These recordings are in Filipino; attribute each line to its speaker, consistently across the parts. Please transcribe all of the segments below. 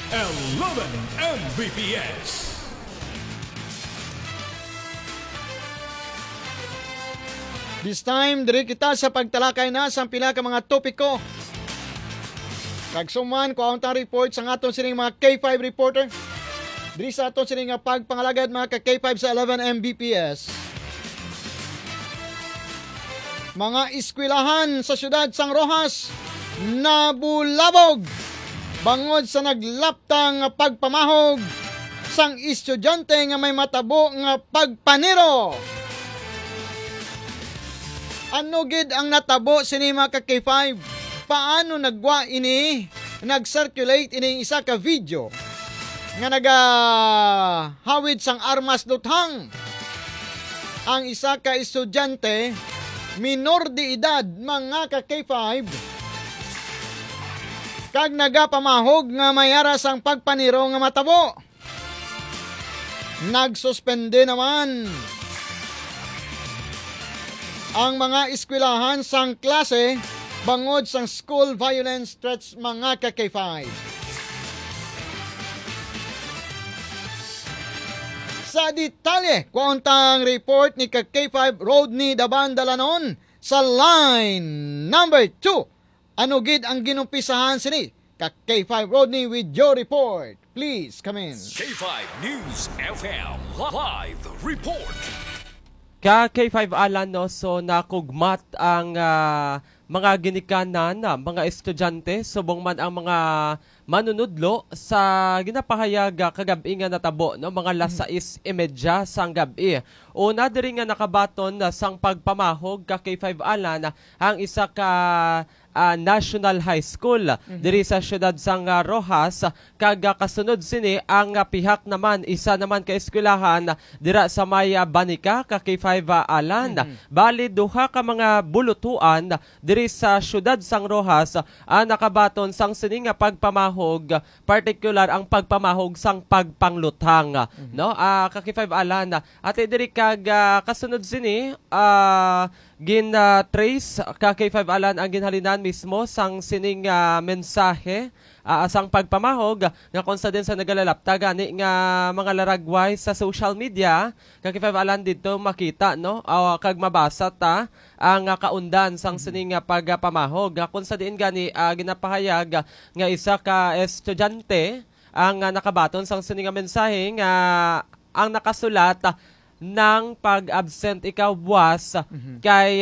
Speaker 1: 11 Mbps.
Speaker 2: This time, diri kita sa pagtalakay na sa pila ka mga topiko. Kagsuman ko ang report sa aton sining mga K5 reporter. Diri sa aton sining pagpangalagad mga ka K5 sa 11 Mbps. Mga eskwelahan sa siyudad Sang Rojas nabulabog bangod sa naglaptang pagpamahog sang estudyante nga may matabo nga pagpaniro. Ano gid ang natabo sini mga ka K5? Paano nagwa ini? Nag-circulate ini isa ka video nga hawid sang armas luthang. Ang isa ka estudyante minor de edad mga ka K5 kag nagapamahog nga mayara sang pagpaniro nga matabo. Nagsuspende naman ang mga eskwelahan sang klase bangod sang school violence threats mga ka K5. Sa detalye, kuontang report ni ka K5 Rodney Daban Dalanon sa line number 2. Ano gid ang ginumpisahan sini? Ka K5 Rodney with your report. Please come in.
Speaker 1: K5 News FM Live Report.
Speaker 3: Ka K5 Alan no, so nakugmat ang mga ginikanan na mga estudyante subong man ang mga manunudlo sa ginapahayag kagabi nga natabo no mga alas 6:30 sang gabi. Una diri nga nakabaton sang pagpamahog ka K5 Alan ang isa ka National High School diri sa siyudad sang Rojas kag kasunod sini ang pihak naman isa naman ka eskwelahan dira sa may Banica ka K5 Alan. Bali duha ka mga bulutuan diri sa siyudad sang Rojas nakabaton sang sini nga pagpamahog, particular ang pagpamahog sang pagpangluthang no ka K5 Alan. Ate diri kag kasunod sini trace ka K5 Alan ang ginhalinan mismo sang sining mensahe sang pagpamahog nga konsa din sa nagalalapta gani nga mga laragway sa social media ka K5 Alan dito makita no kag mabasa ta ang kaundan sang sining pagpamahog nga konsa din gani ginapahayag nga isa ka estudyante ang nakabaton sang sining mensahe nga ang nakasulat ng pag-absent ikaw buwas kay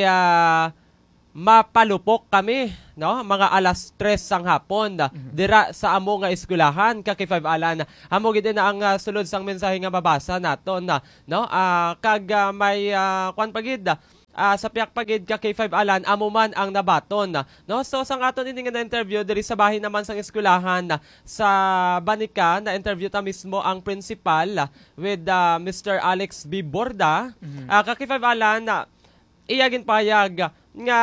Speaker 3: mapalupok kami no mga alas 3 sang hapon dira sa amo nga eskwelahan ka K5 Alan. Amo gid na ang sulod sang mensahe nga mabasa naton no kag may kwan pagid sa piyak pagid ka K5 Alan amo man ang nabaton no. So sang aton ini nga na interview diri sa bahin naman sang eskwelahan sa Banica na interview ta mismo ang principal with Mr. Alex B. Borda. Ka K5 Alan iyagin payag nga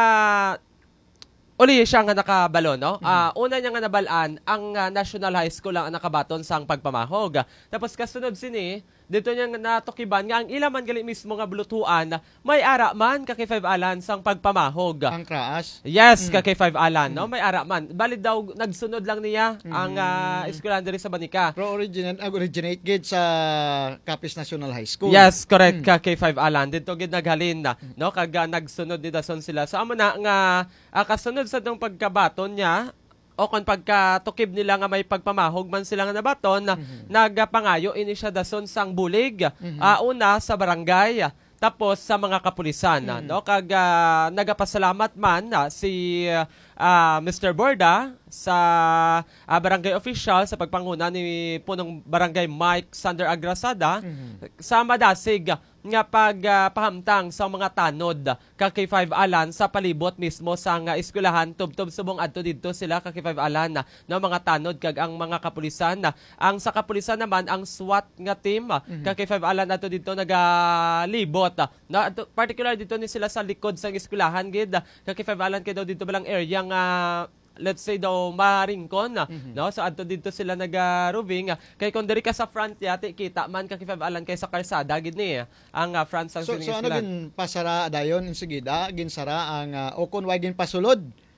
Speaker 3: uli siya nga nakabalo no. Una niya nga nabalaan ang National High School ang nakabaton sang pagpamahog. Tapos kasunod sini dito niya natukiban nga ang ilaman gali mismo nga blutuan may ara man ka K5 Alan sang pagpamahog.
Speaker 2: Ang kraas?
Speaker 3: Yes, ka K5 Alan no, may ara man. Bali daw nagsunod lang niya ang eskwelahan diri sa Banica.
Speaker 2: Pero originate gid sa Capiz National High School.
Speaker 3: Yes, correct ka K5 Alan. Dito gid naghalin no kag nagsunod didason sila. So amo na nga kasunod sa dong pagkabaton niya o kung pagkatukib nila nga may pagpamahog man sila nga nabaton nagapangayo ini siya dason sang bulig una sa barangay tapos sa mga kapulisan no kag nagapasalamat man si Mr. Borda sa barangay official sa pagpanguna ni punong barangay Mike Sander Agrasada sa madasig nga pagpahamtang sa mga tanod ka K5 Alan sa palibot mismo sa nga eskwelahan tubtob subong adto didto sila ka K5 Alan no mga tanod kag ang mga kapulisan ang sa kapulisan naman ang SWAT nga team ka K5 Alan adto didto nagalibot no particular dito ni sila sa likod sa eskwelahan gid ka K5 Alan kay daw dito balang area nga let's say daw maringkon no so adto dito sila naga-roving kay kun diri ka sa front yati kita man ka K5 Alan kay sa kalsada gid ni ang front sa
Speaker 2: so ano gin pasara dayon insigida gin sara ang o kun way gin pasulod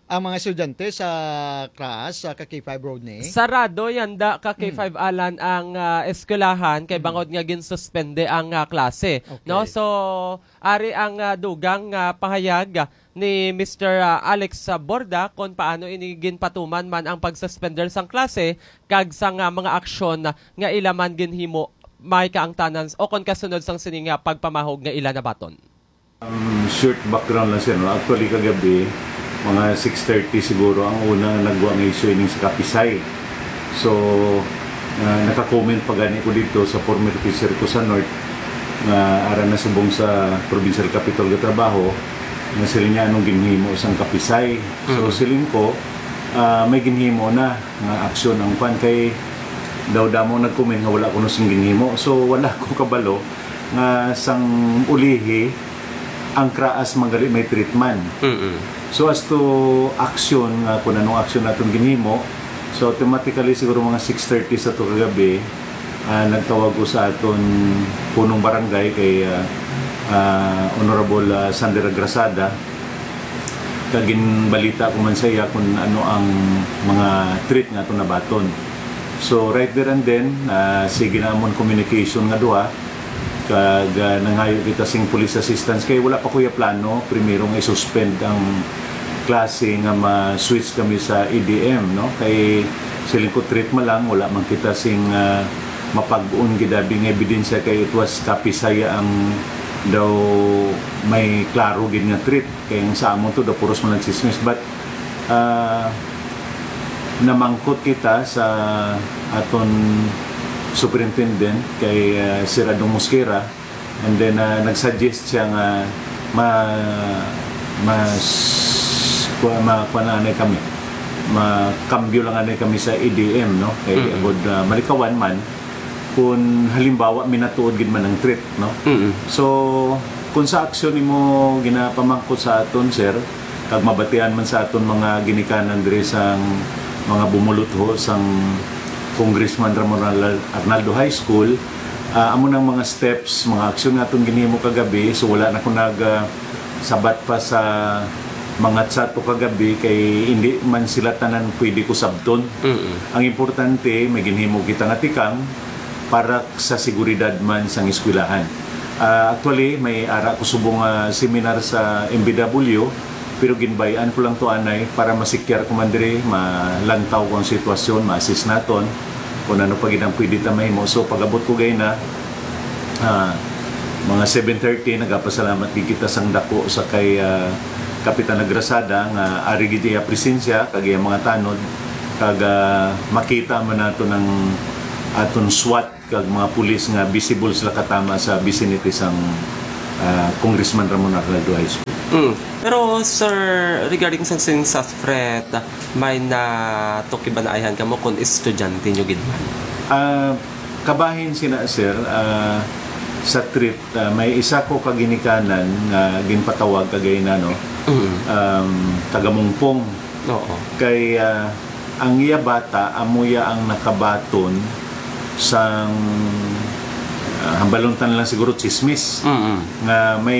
Speaker 2: ang mga estudyante sa class sa K5 Road ni?
Speaker 3: Sarado yan da ka K5 Alan ang eskwelahan kay bangod nga ginsuspende ang klase.
Speaker 2: Okay.
Speaker 3: No? So ari ang dugang pahayag ni Mr. Alex Borda kung paano inigin patuman man ang pagsuspender sang klase kag sang mga aksyon nga ilaman ginhimo may kaangtanan o kon kasunod sang sininga pagpamahog nga ila na baton.
Speaker 4: Short background lang siya, no? Actually kagabi mga 6:30 siguro ang una nagwa ng issue ining sa Kapisay. So naka-comment pa gani ko dito sa former teacher ko sa North na ara na subong sa provincial capital ga trabaho na sila niya anong ginhimo sang Kapisay. So siling ko may ginhimo na nga aksyon ang pan kay daw mo nag-comment nga wala ko no sing ginhimo. So wala ko kabalo nga sang ulihi ang kraas magali may treatment. So as to action nga kung anong action natin ginhimo, so automatically siguro mga 6:30 sa to kagabi nagtawag ko sa aton punong barangay kay Honorable Sandra Grasada kagin balita ko man sa iya kung ano ang mga treat nga to nabaton. So right there and then sige namon communication nga duha kag nangayo kita sing police assistance kay wala pa kuya plano primero nga i-suspend ang klase nga ma-switch kami sa EDM, no? Kay siling ko treat man lang wala man kita sing mapag-un gidabing ebidensya kay it was Kapisaya ang daw may klaro gid nga treat kay ang sa amon to da puros man nagsismis but namangkot kita sa aton superintendent kay Sir Adong Mosquera and then nagsuggest siya nga makambyo lang anay kami sa EDM, no? Kay abod malikawan man kung halimbawa minatuod gid man ang treat, no? So kung sa aksyon nimo ginapamangkot sa aton sir kag mabatian man sa aton mga ginikanan diri sang mga bumulutho sang Congressman Ramon Arnaldo High School, amo nang mga steps, mga aksyon nga aton ginhimo kagabi. So wala na ko sabat pa sa mga chat ko kagabi kay hindi man sila tanan pwede ko sabton. Ang importante may ginhimo kita nga tikang para sa seguridad man sang eskwelahan. Actually may ara ko subong seminar sa MBW pero ginbayan ko lang to anay para masikyar ko man diri malantaw ko ang sitwasyon, ma-assist naton kung ano pa ginang pwede ta mahimo. So pagabot ko gay na mga 7:30 nagapasalamat gid kita sang dako sa kay Kapitan Agrasada nga ari gid iya presensya kag iya mga tanod kag makita man nato ng aton SWAT kag mga pulis nga visible sila katama sa vicinity sang Congressman Ramon Arnaldo High School.
Speaker 3: Pero sir, regarding sa threat, may natukibanaayan ka mo kung estudyante nyo gid man?
Speaker 4: Kabahin sina sir sa treat may isa ko kaginikanan nga ginpatawag kagay na no. Tagamungpong.
Speaker 3: Oo. Kay
Speaker 4: ang iya bata amuya ang nakabaton sang hambalontan lang siguro chismis nga may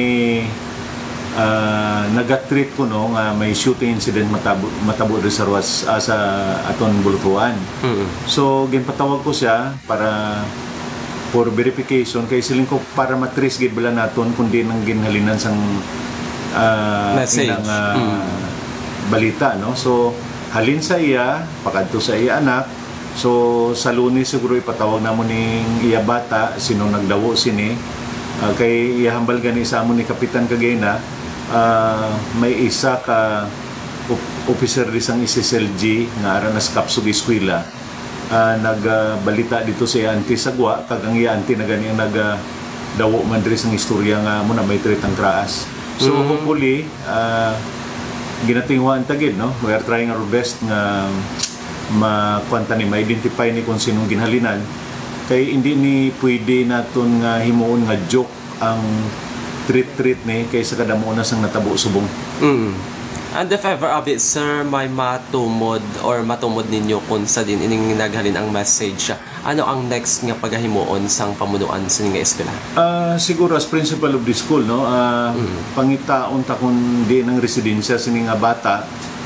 Speaker 4: nagatreat ko no nga may shooting incident matabo sa Ruas sa aton Bulutuan. So ginpatawag ko siya para for verification kay siling ko para matrace gid bala naton kundi nang ginhalinan sang
Speaker 3: message
Speaker 4: balita, no? So halin sa iya pakadto sa iya anak. So sa Lunes siguro ipatawag namon ning iya bata sino nagdawo sini kay ihambal gani sa amon ni Kapitan Kagena. May isa ka officer di sang SSLG nga ara nas kapsug eskwela nagbalita dito sa auntie Sagwa kag ang iya auntie na gani ang nagdawo man diri sang istorya nga mo na may tritang kraas. So hopefully ginatingwaan tagid, no? We are trying our best nga makwanta ni ma-identify ni kung sinong ginhalinan kay hindi ni pwede naton nga himuon nga joke ang treat ni kaysa kada mo na sang natabo subong.
Speaker 3: And if ever of it, sir, may matumod ninyo kung sa din ining naghalin ang message, ano ang next nga paghahimuon sang pamunuan sa nga eskwela?
Speaker 4: Siguro as principal of the school, no? Pangitaon ta kung di ng residensya sini nga bata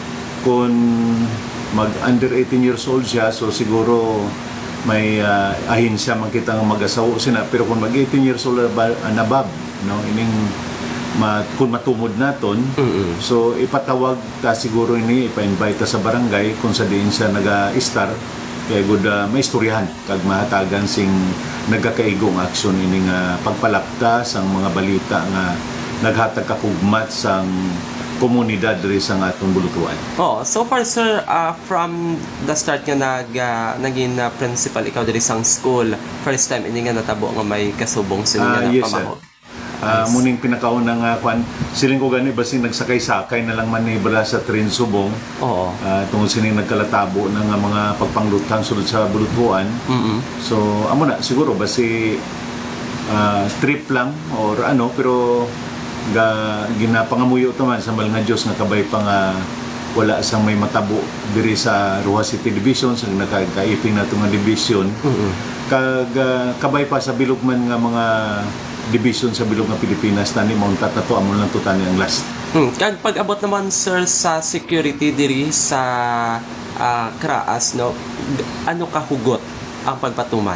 Speaker 4: kung mag under 18 years old siya, so siguro may ahensya man kita nga mag-asawa sina, pero kung mag 18 years old and above, no, ining kung matumod naton, so ipatawag ta siguro ini, ipa-invite ta sa barangay kung sa diin siya naga-star, kaya good maistoryahan kag mahatagan sing nagkakaigong aksyon ining pagpalaptas ang mga balita nga naghatag kakugmat sang komunidad diri sa atong bulutuan.
Speaker 3: Oh, so far sir, from the start nga naging principal ikaw diri sang school, first time ini nga natabo nga may kasubong sini nga
Speaker 4: yes,
Speaker 3: pamahog.
Speaker 4: Muning pinakaunang kwan, siling ko gani basing nagsakay-sakay na lang man ni bala sa train subong.
Speaker 3: Oo.
Speaker 4: Tungod sining nagkalatabo ng mga pagpanglutang sulod sa bulutuan. So amo na siguro basi trip lang or ano, pero ginapangamuyo taman sa mahal nga Dios nga kabay pa nga wala sang may matabo diri sa Roa City Division sa nagkaiping nato nga division. Kag kabay pa sa bilugman nga mga division sa bilog nga Pilipinas tani mount tato amo lang to tani ang last.
Speaker 3: Kag pag-abot naman sir sa security diri sa Craas, no, ano kahugot ang pagpatuman?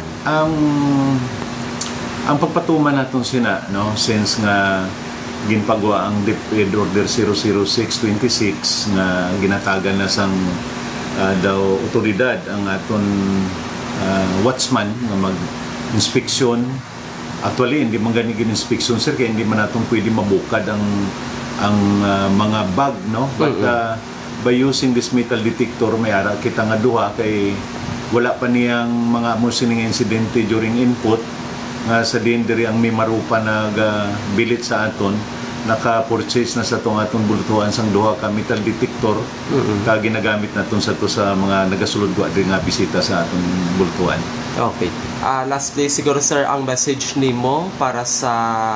Speaker 4: Ang pagpatuman naton sina, no, since nga ginpagawa ang DepEd Order 006-26 nga ginatagan na sang daw otoridad ang aton watchman nga mag-inspeksyon. Actually, hindi man gani gin-inspeksyon sir, kaya hindi man natin pwede mabukad ang mga bag, no? But by using this metal detector, may ara kita nga duha kay wala pa niyang mga sining insidente during input nga sa din diri ang may marupa bilit sa aton, naka-purchase na sa tong aton bulutuan sang duha ka metal detector ka ginagamit naton sa to sa mga nagasulod diri nga bisita sa aton bulutuan.
Speaker 3: Okay. Lastly, siguro sir, ang message nimo para sa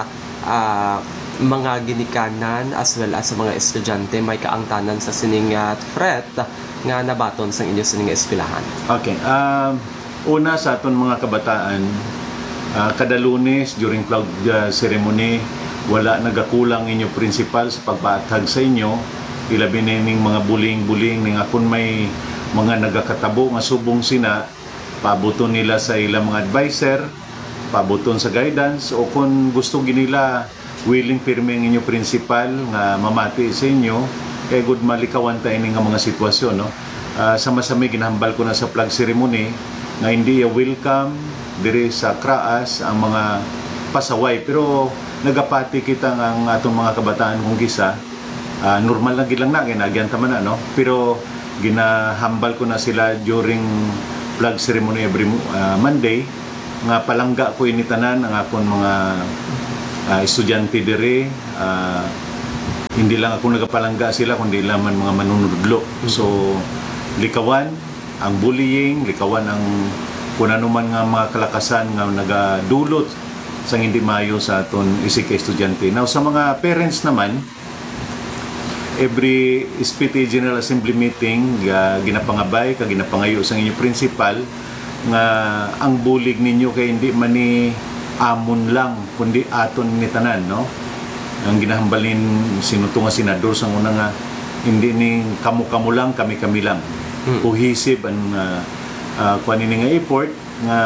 Speaker 3: mga ginikanan as well as sa mga estudyante may kaangtanan sa sining threat nga nabaton sa inyo sining eskwelahan.
Speaker 4: Okay. Una sa aton mga kabataan, kada Lunes during flag ceremony, wala nagakulang inyo principal sa pagpatag sa inyo, ilabi na ning mga buling-buling ning akon may mga nagakatabo nga subong sina, pabuton nila sa ilang mga advisor, pabuton sa guidance, o kung gusto ginila willing pirmi ang inyo principal nga mamati sa inyo, kaya good malikawan tayo nga mga sitwasyon, no? Sama-sami ginahambal ko na sa flag ceremony na hindi welcome diri sa Craas ang mga pasaway, pero nagapati kita ang atong mga kabataan kung gisa normal lang gilang na ginagyan tama na, no? Pero ginahambal ko na sila during flag ceremony every Monday nga palangga ko initanan ang akon mga estudyante diri. Hindi lang ako nagapalangga sila kundi laman mga manunudlo. So likawan ang bullying, likawan ang kung ano man nga mga kalakasan nga nagadulot sa hindi maayo sa aton isig ka estudyante. Now sa mga parents naman, every SPT General Assembly meeting ginapangabay kag ginapangayo sa inyong principal nga ang bulig ninyo kay hindi man ni amon lang kundi aton ni tanan, no? Ang ginahambalin sinuto nga senador sa una nga hindi ning kamo-kamo lang, kami-kami lang. Cohesive ang kuan ini nga effort nga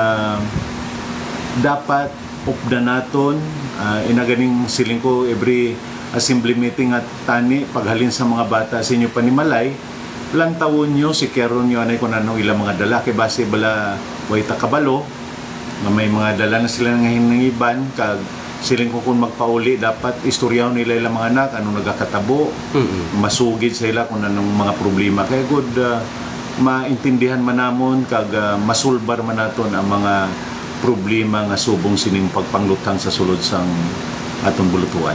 Speaker 4: dapat upda naton inaganing siling ko every assembly meeting at tani paghalin sa mga bata sa inyo panimalay lang tawon nyo si Keron nyo anay kung anong ilang mga dala kay base bala way takabalo nga may mga dala na sila nga hinangiban kag siling ko kung magpauli dapat istoryaw nila ilang mga anak anong nagakatabo masugid sa ila kung anong mga problema kaya good maintindihan man namon kag masulbar man naton ang mga problema nga subong sining pagpanglutang sa sulod sang atong bulutuan.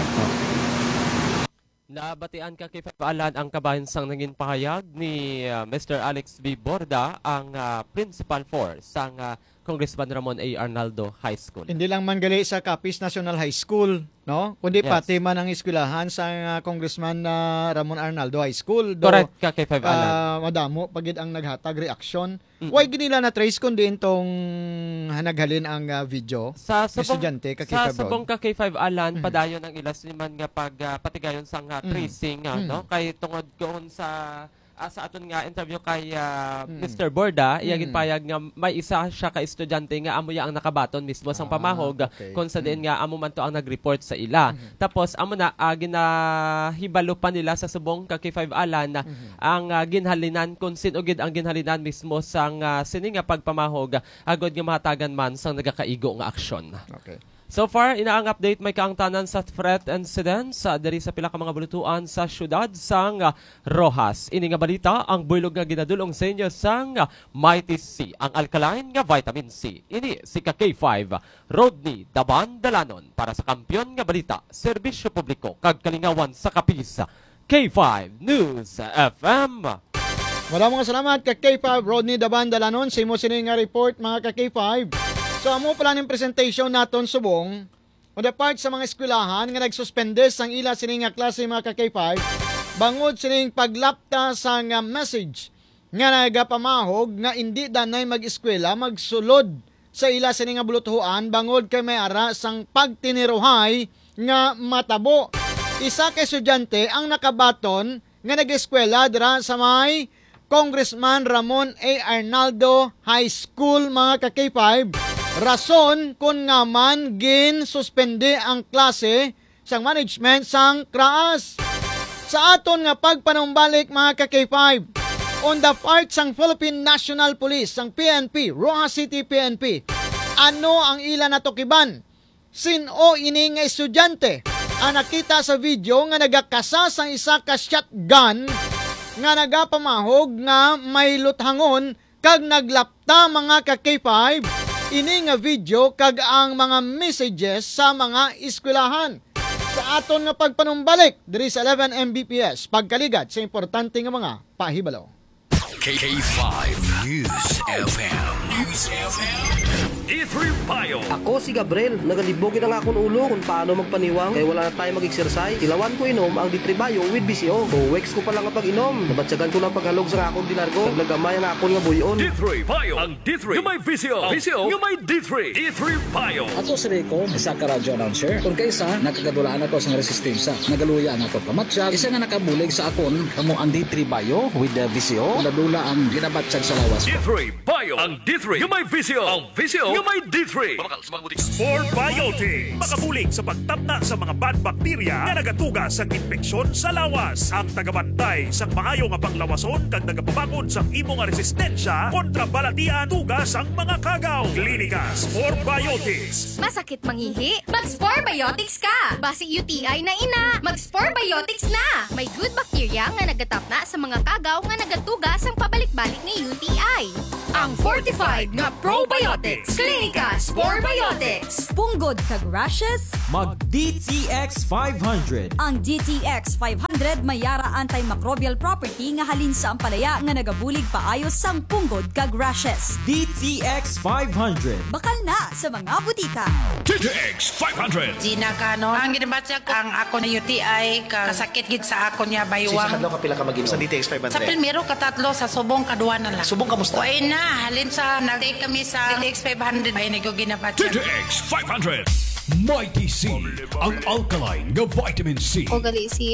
Speaker 3: Nabatian ka kay Alan ang kabahin sang naging pahayag ni Mr. Alex B. Borda, ang principal for sang Congressman Ramon A. Arnaldo High School.
Speaker 2: Hindi lang man gali sa Capiz National High School, no? Kundi
Speaker 3: Yes.
Speaker 2: pati man ang eskwelahan sa Congressman Ramon Arnaldo High School.
Speaker 3: Correct ka kay Alan.
Speaker 2: Madamo pagid ang naghatag reaksyon. Why ginila na trace kundi itong hanaghalin ang video?
Speaker 3: Sa
Speaker 2: estudyante ka
Speaker 3: sa
Speaker 2: K5
Speaker 3: subong ka K5 Alan padayon ang ilas man nga pag patigayon sang tracing no kay tungod koon sa sa aton nga interview kay Mr. Borda, iyagin payag nga may isa siya ka estudyante nga amo ya ang nakabaton mismo sang pamahog
Speaker 2: okay.
Speaker 3: kung sa diin nga amo man to ang nag-report sa ila. Tapos amo na ginahibalo pa nila sa subong ka K5 Alan ang ginhalinan kung sino gid ang ginhalinan mismo sang sini nga pagpamahog agod nga mahatagan man sang nagakaigo nga aksyon.
Speaker 2: Okay.
Speaker 3: So far, inaang update may kaangtanan sa threat incidents diri sa pila ka mga bulutuan sa syudad sang Rojas. Ini nga balita ang buylog nga ginadulong sa inyo sang Mighty C, ang alkaline nga vitamin C. Ini si K5 Rodney Daban Dalanon para sa Kampiyon nga Balita, Serbisyo Publiko kag Kalingawan sa Kapisa. K5 News FM.
Speaker 2: Maraming salamat kay K5 Rodney Daban Dalanon sa imo sini nga report mga K5. So amo pala ng presentation naton subong on the part sa mga eskwelahan nga nagsuspende sang ila sini nga klase mga K5 bangod sining paglapta sa nga message nga nagapamahog nga hindi danay mag-eskwela magsulod sa ila sini nga bulutuhan bangod kay may ara sang pagtiniruhay nga matabo. Isa ka estudyante ang nakabaton nga nag-eskwela dira sa may Congressman Ramon A. Arnaldo High School mga K5. Rason kung nga man gin-suspende ang klase sang management sang CRAAS. Sa aton nga pagpanumbalik mga K5, on the part sang Philippine National Police, sang PNP, Rojas City PNP, ano ang ila natukiban? Sino ini nga estudyante ang nakita sa video nga nagakasa sang isa ka shotgun nga nagapamahog nga may luthangon kag naglapta mga K5. Ini nga video kag ang mga messages sa mga eskwelahan. Sa aton nga pagpanumbalik diri sa 11 Mbps pagkaligad sa importante nga mga pahibalo.
Speaker 1: K5 News FM. News FM. D3 Bio.
Speaker 5: Ako si Gabriel, nagalibogin ang akong ulo kung paano magpaniwang kaya wala na tayo mag-exercise. Ilawan ko inom ang D3 Bio with BCO. So, weeks ko pa lang kapag inom. Nabatsagan ko ng paghalog sa akong dinargo. Naglagamay ang akong nga buyon.
Speaker 1: D3 Bio. Ang D3 yung may VCO. VCO yung may D3. D3 Bio.
Speaker 6: Ako si Rico, isa ka radio announcer. Kung kaysa, nakagadulaan ako sa resistensya. Nagaluya ang ako pamatsyag. Isa nga nakabulig sa akon, kamo ang D3 Bio with the VCO. Nadula ang ginabatsyag sa lawas ko.
Speaker 1: D3 Bio. Ang D3 yung may VCO. Ang VCO yung may D3.
Speaker 7: Sport Biotics. Makabulig sa pagtapna sa mga bad bacteria na nagatugas sa infeksyon sa lawas. Ang tagabantay sa maayo nga panglawason kag nagapabakod sa imong resistensya kontra balatian tugas ang mga kagaw. Klinika Sport Biotics.
Speaker 8: Masakit mangihi? Mag-Spore Biotics ka! Basi UTI na ina, mag-Spore Biotics na! May good bacteria nga nagatapna sa mga kagaw nga nagatugas ang pabalik-balik ni UTI. Ang fortified nga probiotics. Klinika Spore Biotics.
Speaker 9: Punggod kag rashes,
Speaker 10: mag DTX 500.
Speaker 9: Ang DTX 500 may yara antimicrobial property nga halin sa ampalaya nga nagabulig paayos sang punggod kag rashes.
Speaker 10: DTX 500.
Speaker 9: Bakal na sa mga butika.
Speaker 1: DTX 500.
Speaker 11: Gina Kano, ang ginabatsa ko ang ako na UTI kasakit gid sa ako niya baywang.
Speaker 5: Sa kadlaw kapila ka mag-inom sa DTX 500.
Speaker 11: Sa primero katatlo sa subong kaduwa na lang.
Speaker 5: Subong kamusta?
Speaker 11: Oy na, halin sa nag-take kami sa DTX 500 ay nagyo ginabatsa.
Speaker 1: DTX 500. Mighty C. Ang alkaline nga vitamin C.
Speaker 8: O gali si